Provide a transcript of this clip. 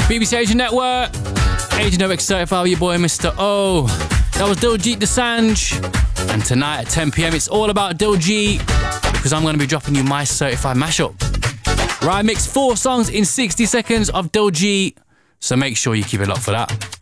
BBC Asian Network, Asian Network Certified with your boy Mr. O. That was Diljit Dosanjh. And tonight at 10 p.m. it's all about Diljit, because I'm going to be dropping you my certified mashup. Right, I mixed 4 songs in 60 seconds of Diljit, so make sure you keep it locked for that.